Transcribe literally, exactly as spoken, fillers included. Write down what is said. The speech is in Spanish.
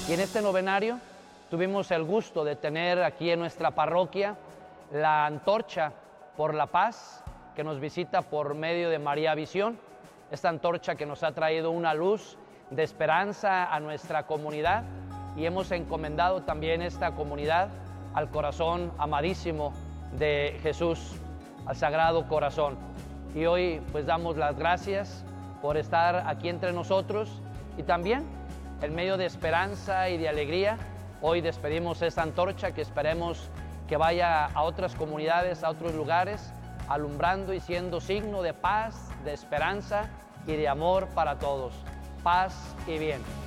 Y en este novenario tuvimos el gusto de tener aquí en nuestra parroquia la antorcha por la paz que nos visita por medio de María Visión, esta antorcha que nos ha traído una luz de esperanza a nuestra comunidad, y hemos encomendado también esta comunidad al corazón amadísimo de Jesús, al Sagrado Corazón. Y hoy pues damos las gracias por estar aquí entre nosotros, y también en medio de esperanza y de alegría, hoy despedimos esta antorcha que esperemos que vaya a otras comunidades, a otros lugares, alumbrando y siendo signo de paz, de esperanza y de amor para todos. Paz y bien.